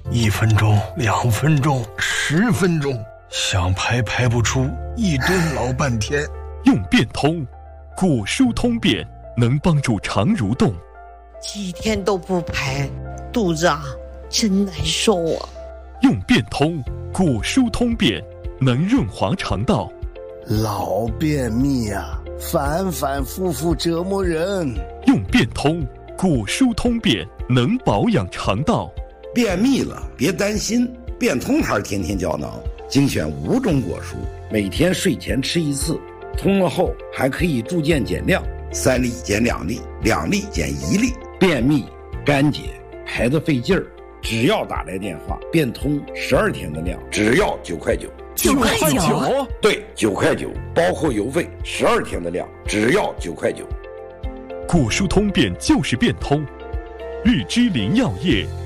1分钟、2分钟、10分钟，想排排不出，一顿老半天。 用变通，果蔬通便能帮助肠蠕动。 几天都不排，肚子真难受啊。 用变通，果蔬通便能润滑肠道。 老便秘反反复复折磨人。 用变通，果蔬通便能保养肠道。 便秘了别担心，变通牌天天胶囊精选5种果蔬，每天睡前吃1次，通了后还可以逐渐减量，3粒减2粒，2粒减1粒。便秘、干结、排得费劲儿，只要打来电话，变通12天的量，只要9块9。 9块9？ 对，9块9，包括邮费，12天的量，只要9块9。 果蔬通便就是变通，日之林药业